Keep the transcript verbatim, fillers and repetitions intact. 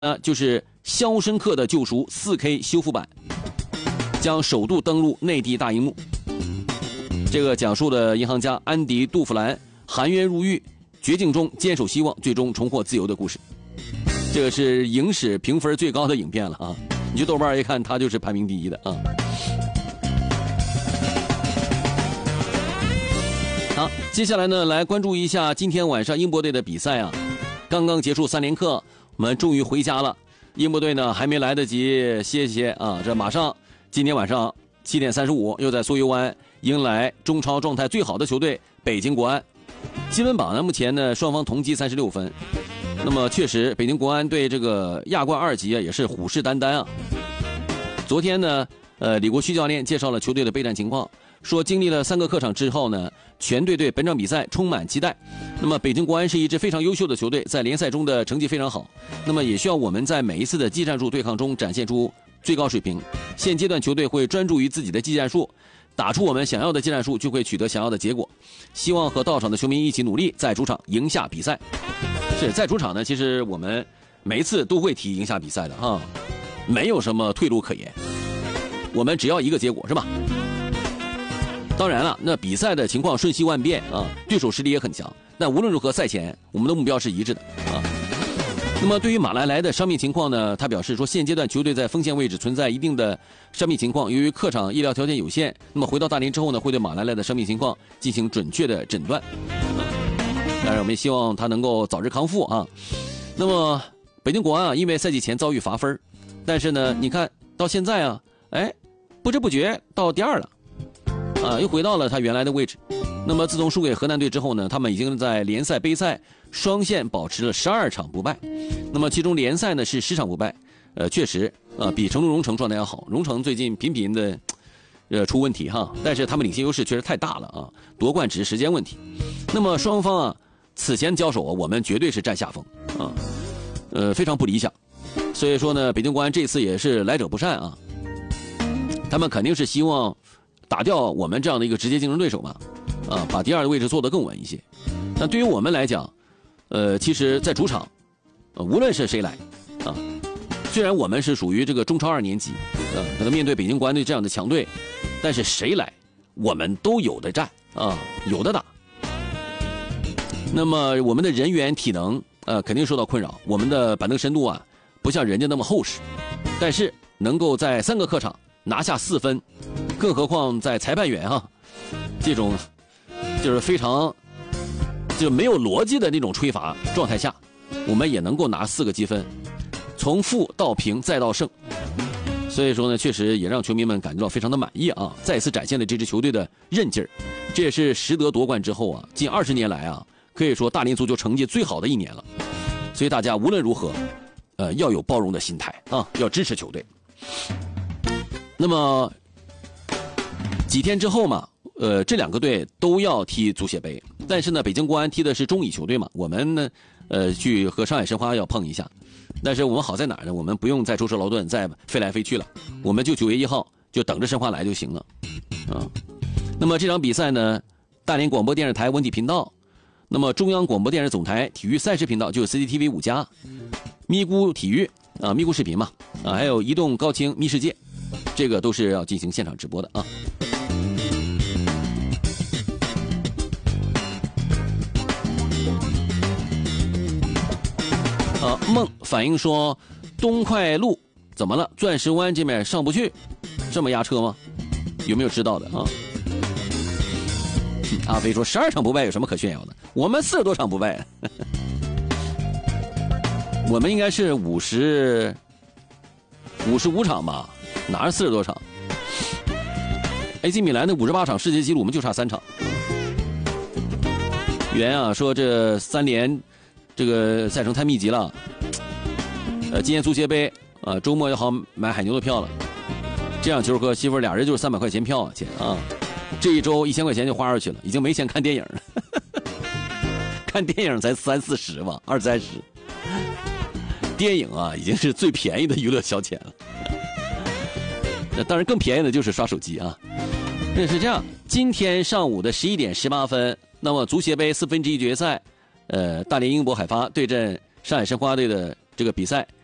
呃，就是《肖申克的救赎》四 K 修复版，将首度登陆内地大荧幕。这个讲述了银行家安迪·杜弗兰含冤入狱、绝境中坚守希望，最终重获自由的故事。这个是影史评分最高的影片了啊！你去豆瓣一看，它就是排名第一的啊。好，接下来呢，来关注一下今天晚上英国队的比赛啊。刚刚结束三连客，我们终于回家了。英国队呢还没来得及歇歇啊，这马上今天晚上七点三十五又在苏油湾迎来中超状态最好的球队北京国安。积分榜呢，目前呢双方同积三十六分。那么确实，北京国安对这个亚冠二级啊也是虎视眈眈啊。昨天呢，呃，李国旭教练介绍了球队的备战情况。说经历了三个客场之后呢，全队对本场比赛充满期待。那么北京国安是一支非常优秀的球队，在联赛中的成绩非常好。那么也需要我们在每一次的技战术对抗中展现出最高水平。现阶段球队会专注于自己的技战术，打出我们想要的技战术，就会取得想要的结果。希望和到场的球迷一起努力，在主场赢下比赛。是在主场呢，其实我们每一次都会提赢下比赛的哈，没有什么退路可言。我们只要一个结果，是吧？当然了，那比赛的情况瞬息万变啊，对手实力也很强。但无论如何，赛前我们的目标是一致的啊。那么对于马来莱的伤病情况呢，他表示说，现阶段球队在锋线位置存在一定的伤病情况，由于客场医疗条件有限，那么回到大连之后呢，会对马来莱的伤病情况进行准确的诊断。啊，当然我们也希望他能够早日康复啊。那么北京国安啊，因为赛季前遭遇罚分，但是呢，你看到现在啊，哎，不知不觉到第二了。啊，又回到了他原来的位置。那么自从输给河南队之后呢，他们已经在联赛、杯赛双线保持了十二场不败。那么其中联赛呢是十场不败，呃，确实呃比成都蓉城状态要好。蓉城最近频频的呃出问题哈，但是他们领先优势确实太大了啊，夺冠只是时间问题。那么双方啊此前交手，我们绝对是占下风啊，呃非常不理想。所以说呢，北京国安这次也是来者不善啊，他们肯定是希望打掉我们这样的一个直接竞争对手嘛，啊，把第二的位置做得更稳一些。但对于我们来讲，呃，其实在主场，呃，无论是谁来，啊，虽然我们是属于这个中超二年级，呃，可能面对北京国安队这样的强队，但是谁来，我们都有的战啊，有的打。那么我们的人员体能，呃，肯定受到困扰，我们的板凳深度啊，不像人家那么厚实，但是能够在三个客场拿下四分。更何况在裁判员哈，这种就是非常就没有逻辑的那种吹罚状态下，我们也能够拿四个积分，从负到平再到胜。所以说呢，确实也让球迷们感觉到非常的满意啊，再次展现了这支球队的韧劲儿。这也是时得夺冠之后啊，近二十年来啊，可以说大连足球成绩最好的一年了。所以大家无论如何，呃，要有包容的心态啊，要支持球队。那么几天之后嘛，呃，这两个队都要踢足协杯，但是呢，北京国安踢的是中乙球队嘛，我们呢，呃，去和上海申花要碰一下。但是我们好在哪儿呢？我们不用再舟车劳顿，再飞来飞去了，我们就九月一号就等着申花来就行了，啊。那么这场比赛呢，大连广播电视台文体频道，那么中央广播电视总台体育赛事频道就是 C C T V 五加，咪咕体育啊，咪咕视频嘛，啊，还有移动高清咪世界，这个都是要进行现场直播的啊。呃，梦反映说，东快路怎么了？钻石湾这边上不去，这么压车吗？有没有知道的啊？阿飞说，十二场不败有什么可炫耀的？我们四十多场不败，我们应该是五十五十五场吧？哪是四十多场 ？A C 米兰的五十八场世界纪录，我们就差三场。袁啊说，这三连。这个赛程太密集了，呃，今年足协杯啊，周末也好买海牛的票了。这样球和媳妇俩人就是三百块钱票啊钱啊，这一周一千块钱就花出去了，已经没钱看电影了。看电影才三四十吧，二三十。电影啊，已经是最便宜的娱乐消遣了。那当然更便宜的就是刷手机啊。那是这样，今天上午的十一点十八分，那么足协杯四分之一决赛。呃，大连英博海发对阵上海申花队的这个比赛